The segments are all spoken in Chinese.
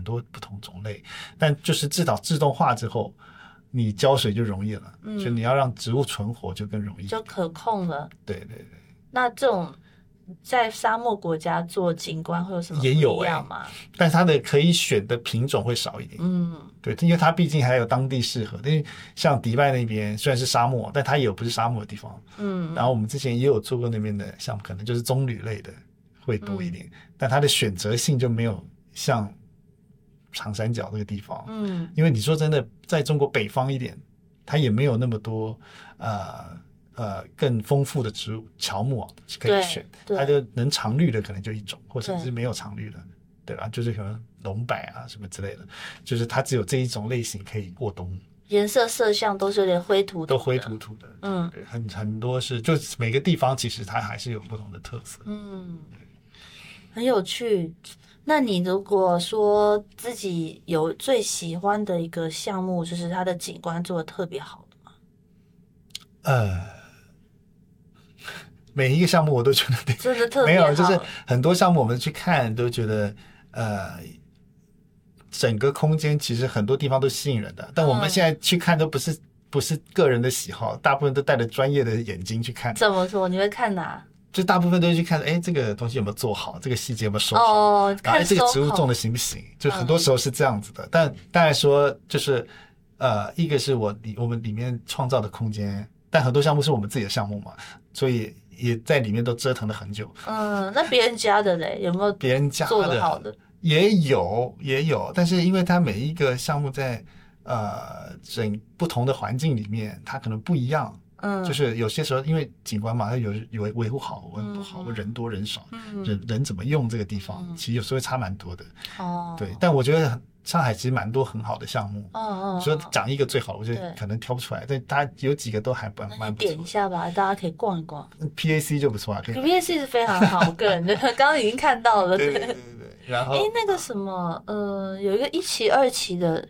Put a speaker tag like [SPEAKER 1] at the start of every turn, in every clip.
[SPEAKER 1] 多不同种类，但就是至少自动化之后，你浇水就容易了，就你要让植物存活就更容易，
[SPEAKER 2] 就可控了。
[SPEAKER 1] 对对对。
[SPEAKER 2] 那这种在沙漠国家做景观会有什么不
[SPEAKER 1] 也有
[SPEAKER 2] 一样吗？
[SPEAKER 1] 但它的可以选的品种会少一点。对，因为它毕竟还有当地适合。因为像迪拜那边虽然是沙漠，但它也有不是沙漠的地方。然后我们之前也有做过那边的项目，可能就是棕榈类的会多一点，但它的选择性就没有像长三角这个地方。因为你说真的，在中国北方一点，它也没有那么多更丰富的植物乔木可以选，它就能常绿的可能就一种，或者是没有常绿的，对吧？就是可能龙柏啊什么之类的，就是它只有这一种类型可以过冬。
[SPEAKER 2] 颜色色相都是有点灰土土的，
[SPEAKER 1] 都灰土土的。对，很多是，就每个地方其实它还是有不同的特色。
[SPEAKER 2] 很有趣。那你如果说自己有最喜欢的一个项目，就是它的景观做得特别好的吗？
[SPEAKER 1] 每一个项目我都觉得
[SPEAKER 2] 真的特别好。
[SPEAKER 1] 没有，就是很多项目我们去看都觉得整个空间其实很多地方都吸引人的，但我们现在去看都不是个人的喜好，大部分都带着专业的眼睛去看。
[SPEAKER 2] 怎么说？你会看哪？
[SPEAKER 1] 就大部分都是去看，这个东西有没有做好，这个细节有没有收好，
[SPEAKER 2] 看
[SPEAKER 1] 这个植物种的行不行，就很多时候是这样子的。但当然说就是一个是我们里面创造的空间，但很多项目是我们自己的项目嘛，所以也在里面都折腾了很久。
[SPEAKER 2] 那别人家的嘞，有没有
[SPEAKER 1] 别人家
[SPEAKER 2] 做得好的？
[SPEAKER 1] 也有，但是因为它每一个项目在整不同的环境里面，它可能不一样。就是有些时候因为景观嘛，它有维护好维护不好，人多人少，人怎么用这个地方，其实有时候会差蛮多的。对，但我觉得上海其实蛮多很好的项目。说讲一个最好的，我觉得可能挑不出来，但大家有几个都还蛮不错。
[SPEAKER 2] 点一下吧，大家可以逛一逛。
[SPEAKER 1] PAC 就不错啊
[SPEAKER 2] ，PAC 是非常好，我个人刚刚已经看到了。
[SPEAKER 1] 对。然后
[SPEAKER 2] 那个什么有一个1期2期的。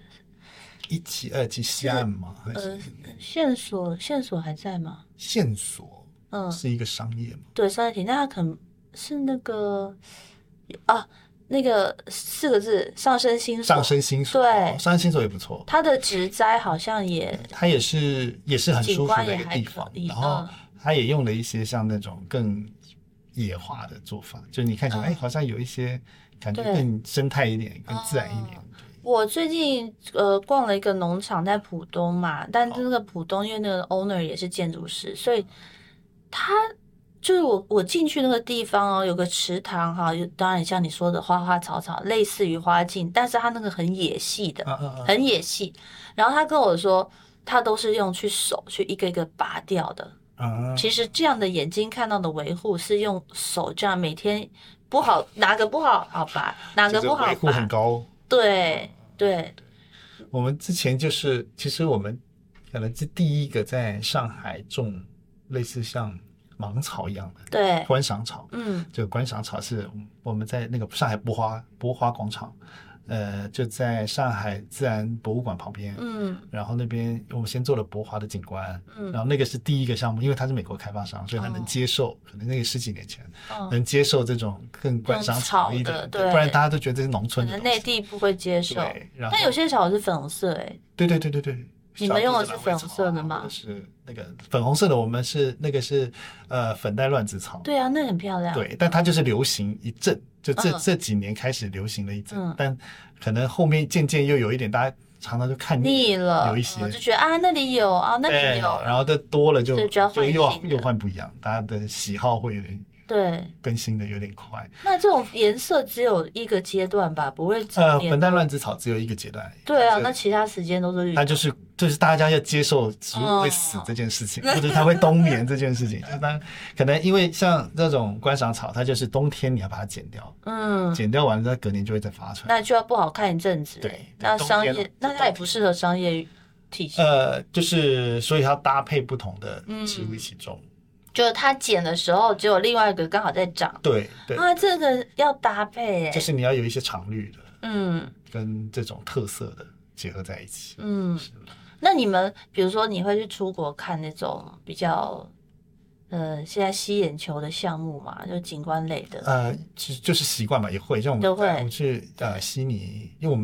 [SPEAKER 1] 1期2期西岸吗？
[SPEAKER 2] 线索还在吗？
[SPEAKER 1] 线索是一个商业吗？
[SPEAKER 2] 对，商业体，那它可能是那个那个4个字上升星所。对，
[SPEAKER 1] 上升星所也不错。
[SPEAKER 2] 它的植栽好像
[SPEAKER 1] 它也是很舒服的一个地方，然后它也用了一些像那种更野化的做法，就你看起来好像有一些感觉更生态一点，更自然一点。
[SPEAKER 2] 我最近逛了一个农场在浦东嘛，但那个浦东因为那个 owner 也是建筑师，所以他就是我进去那个地方有个池塘哈，当然像你说的花花草草，类似于花径，但是他那个很野细的，很野细。然后他跟我说，他都是用手去一个一个拔掉的。其实这样的眼睛看到的维护是用手这样每天不好哪个不好好拔，哪个不好拔，
[SPEAKER 1] 维护很高。
[SPEAKER 2] 对，
[SPEAKER 1] 我们之前就是其实我们可能是第一个在上海种类似像芒草一样的观赏草。这个观赏草是我们在那个上海博花广场，就在上海自然博物馆旁边。然后那边我们先做了博华的景观。然后那个是第一个项目，因为他是美国开发商，所以他能接受，可能那个10几年前能接受这种更观赏草一点，不然大家都觉得这是农村的东西，
[SPEAKER 2] 可能内地不会接受。但有些草是粉红色对，你们用的是粉红色的吗？
[SPEAKER 1] 是那个粉红色的，我们是那个是粉带乱子草。
[SPEAKER 2] 对啊，那很漂亮。
[SPEAKER 1] 对，但它就是流行一阵，就这几年开始流行了一阵，但可能后面渐渐又有一点，大家常常就看
[SPEAKER 2] 腻了，
[SPEAKER 1] 有一些
[SPEAKER 2] 就觉得那里有那里有，
[SPEAKER 1] 然后这多了就
[SPEAKER 2] 又
[SPEAKER 1] 换不一样，大家的喜好会有点更新的有点快。
[SPEAKER 2] 那这种颜色只有一个阶段吧，不会
[SPEAKER 1] 粉带乱子草只有一个阶段。
[SPEAKER 2] 对啊，那其他时间都是绿。
[SPEAKER 1] 它就是大家要接受植物会死这件事情，或者它会冬眠这件事情。可能因为像这种观赏草，它就是冬天你要把它剪掉，剪掉完了隔年就会再发出来，
[SPEAKER 2] 那就要不好看一阵子。
[SPEAKER 1] 对，
[SPEAKER 2] 那商业那它也不适合商业体系。
[SPEAKER 1] 就是所以它要搭配不同的植物一起种。
[SPEAKER 2] 就是它剪的时候，只有另外一个刚好在长。
[SPEAKER 1] 对，
[SPEAKER 2] 这个要搭配
[SPEAKER 1] 就是你要有一些常绿的，跟这种特色的结合在一起。
[SPEAKER 2] 那你们比如说你会去出国看那种比较现在吸眼球的项目嘛，就景观类的？
[SPEAKER 1] 其实就是习惯嘛，也会像我们去悉尼，因为我们